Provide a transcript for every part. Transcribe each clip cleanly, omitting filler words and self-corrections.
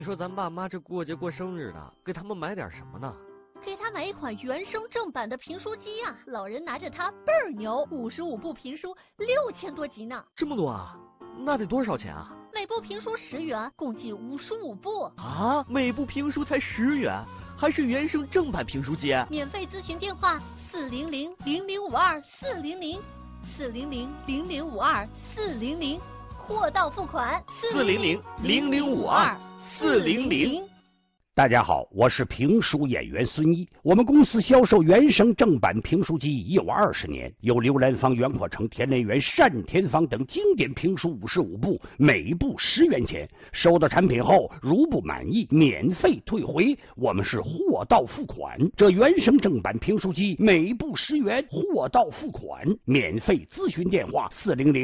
你说咱爸妈这过节过生日的，给他们买点什么呢？ 给他买一款原声正版的评书机呀，老人拿着它倍儿牛，55部评书6000多集呢。 这么多啊？那得多少钱啊？ 每部评书10元，共计55部。 啊，每部评书才10元，还是原声正版评书机？ 免费咨询电话400-0052-400，400-0052-400，货到付款 400-0052-400。 大家好，我是评书演员孙一。我们公司销售原声正版评书机已有20年，有刘兰芳、袁阔成、田连元、单田芳等经典评书55部，每部10元钱。收到产品后，如不满意，免费退回。我们是货到付款。这原声正版评书机每部10元，货到付款，免费咨询电话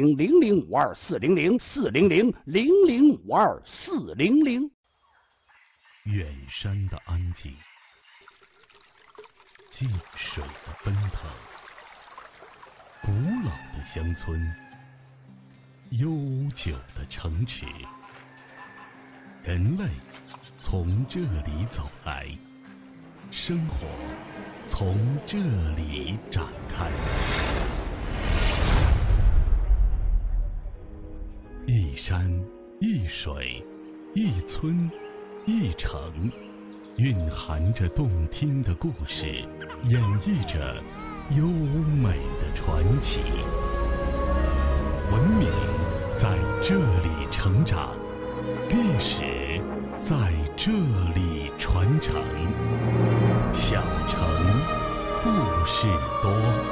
400-0052-400，400-0052-400。 远山的安静，静水的奔腾，古老的乡村，悠久的城池，人类从这里走来，生活从这里展开。一山一水一村一城，蕴含着动听的故事，演绎着优美的传奇。文明在这里成长，历史在这里传承。小城故事多。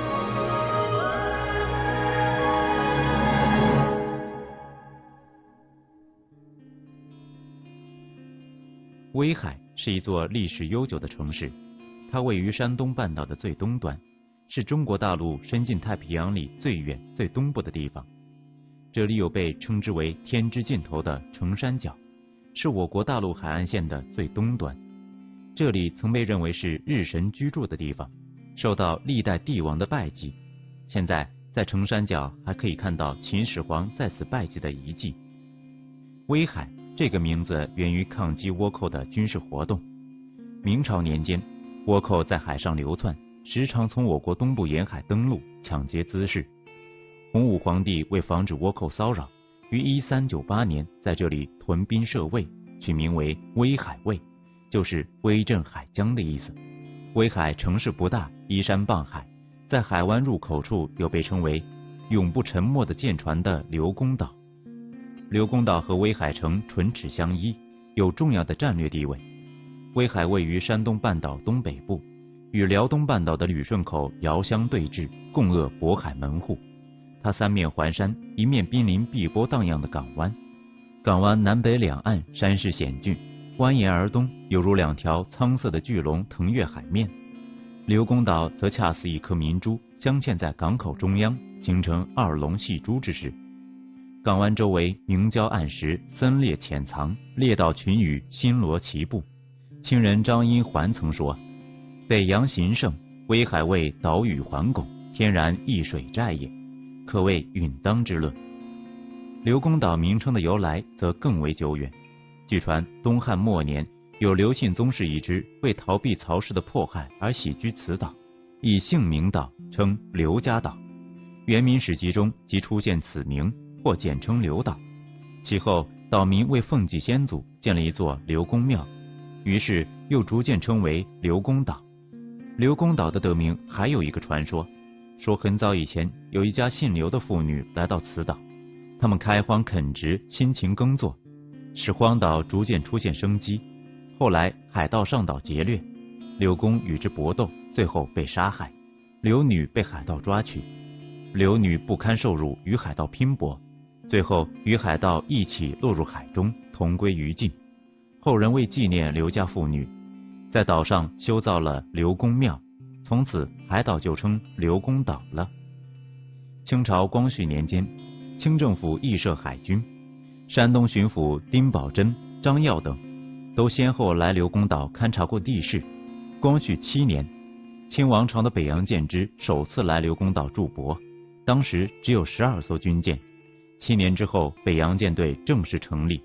威海是一座历史悠久的城市，它位于山东半岛的最东端，是中国大陆伸进太平洋里最远最东部的地方。这里有被称之为天之尽头的成山脚，是我国大陆海岸线的最东端。这里曾被认为是日神居住的地方，受到历代帝王的拜祭。现在在成山脚还可以看到秦始皇在此拜祭的遗迹。威海这个名字源于抗击倭寇的军事活动。明朝年间，倭寇在海上流窜，时常从我国东部沿海登陆，抢劫资事。洪武皇帝为防止倭寇骚扰，于1398年在这里屯兵设卫，取名为威海卫，就是威震海疆的意思。威海城市不大，依山傍海，在海湾入口处有被称为永不沉没的舰船的刘公岛。刘公岛和威海城唇齿相依，有重要的战略地位。威海位于山东半岛东北部，与辽东半岛的旅顺口遥相对峙，共扼渤海门户。它三面环山，一面濒临碧波荡漾的港湾。港湾南北两岸山势险峻，蜿蜒而东，犹如两条苍色的巨龙腾越海面。刘公岛则恰似一颗明珠，镶嵌在港口中央，形成二龙戏珠之势。港湾周围明礁暗石，森列潜藏，列岛群屿，星罗棋布。清人张荫环曾说：北洋形胜，威海卫岛屿环拱，天然一水寨也，可谓允当之论。刘公岛名称的由来则更为久远。据传东汉末年，有刘姓宗室一支为逃避曹氏的迫害而徙居此岛，以姓名岛，称刘家岛。元明史籍中即出现此名，或简称刘岛。其后岛民为奉祭先祖，建了一座刘公庙，于是又逐渐称为刘公岛。刘公岛的得名还有一个传说，说很早以前有一家姓刘的妇女来到此岛，他们开荒垦殖，辛勤耕作，使荒岛逐渐出现生机。后来海盗上岛劫掠，刘公与之搏斗，最后被杀害，刘女被海盗抓去。刘女不堪受辱，与海盗拼搏，最后与海盗一起落入海中，同归于尽。后人为纪念刘家妇女，在岛上修造了刘公庙，从此海岛就称刘公岛了。清朝光绪年间，清政府议设海军，山东巡抚丁宝桢、张耀等都先后来刘公岛勘察过地势。光绪7年，清王朝的北洋舰只首次来刘公岛驻泊，当时只有12艘军舰。7年之后，北洋舰队正式成立。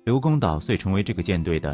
刘公岛遂成为这个舰队的